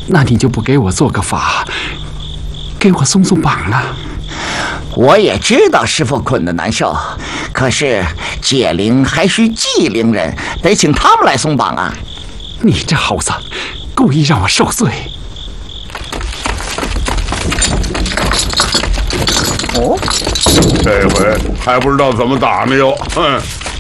那你就不给我做个法，给我松松绑啊？ 我也知道师傅困得难受，可是解铃还需系铃人，得请他们来松绑啊！ 你这猴子，故意让我受罪！ 哦，这回还不知道怎么打呢哟！哼！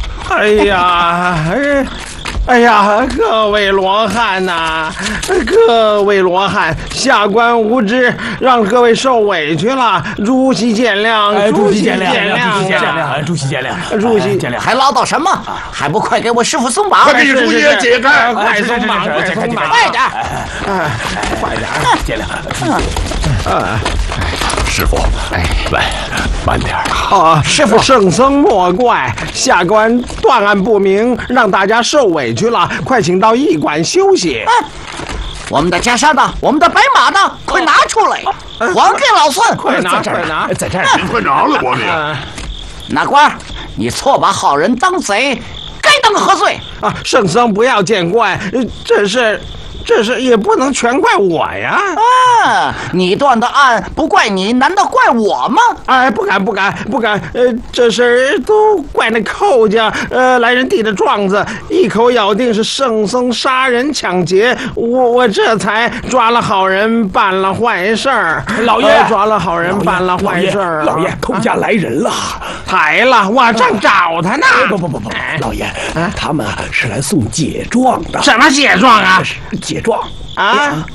哎呀，各位罗汉呐，各位罗汉，下官无知，让各位受委屈了，主席见谅， 主席见谅， 主席见谅， 还唠叨什么？还不快给我师傅松绑！ 快给主席解开！ 快松绑， 快点！ 快点！ 见谅。 师傅， 慢点啊！师傅，圣僧莫怪，下官断案不明，让大家受委屈了，快请到驿馆休息。 我们的袈裟呢？我们的白马呢？快拿出来，还给老孙！ 快拿！ 在这儿， 快拿了我你！ 哪官，你错把好人当贼，该当何罪？ 啊，圣僧不要见怪，这是也不能全怪我呀！ 啊，你断的案不怪你，难道怪我吗？ 哎，不敢！这事儿都怪那寇家，来人递的状子，一口咬定是圣僧杀人抢劫，我这才抓了好人，办了坏事儿。 老爷， 抓了好人，办了坏事儿。 老爷，寇家来人了， 来了，我正找他呢。 不，老爷，他们是来送解状的。 什么解状啊？ 解状啊！